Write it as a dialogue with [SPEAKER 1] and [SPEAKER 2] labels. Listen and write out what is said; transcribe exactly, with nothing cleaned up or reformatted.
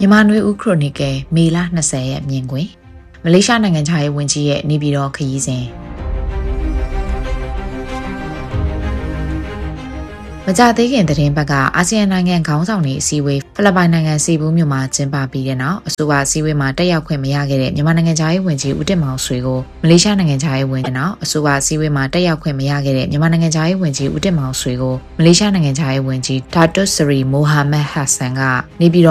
[SPEAKER 1] မြန်မာနွေဦးခရိုနီကယ်မေလ၂၀ရက်မြင်ကွင်းမလေးရှားနိုင်ငံခြားရေးဝန်ကြီးရဲ့နေပြည်တော်ခရီးစဉ်မကြသေးခင်သတင်းပတ်ကအာဆီယံနိုင်ငံခေါင်းဆောင်တွေအစည်းအဝေးဖိလစ်ပိုင်နိုင်ငံစီဘူးမြို့မှာကျင်းပပြီးတဲ့နောက်အဆိုပါအစည်းအဝေးမှာတက်ရောက်ခွင့်မရခဲ့တဲ့မြန်မာနိုင်ငံခြားရေးဝန်ကြီးဦးတင်မောင်ဆွေကိုမလေးရှားနိုင်ငံခြားရေးဝန်ကြီးနောက်အဆိုပါအစည်းအဝေးမှာတက်ရောက်ခွင့်မရခဲ့တဲ့မြန်မာနိုင်ငံခြားရေးဝန်ကြီးဦးတင်မောင်ဆွေကိုမလေးရှားနိုင်ငံခြားရေးဝန်ကြီးဒါတွတ်စရီမိုဟာမက်ဟတ်ဆန်ကနေပြည်